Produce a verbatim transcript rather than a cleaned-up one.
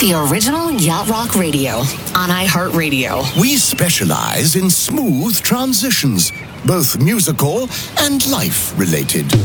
The original Yacht Rock Radio on iHeartRadio. We specialize in smooth transitions, both musical and life-related.